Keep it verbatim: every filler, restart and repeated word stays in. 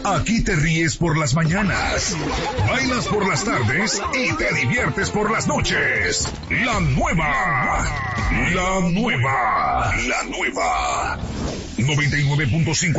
Aquí te ríes por las mañanas, bailas por las tardes y te diviertes por las noches. La nueva, la nueva, la nueva. noventa y nueve punto cinco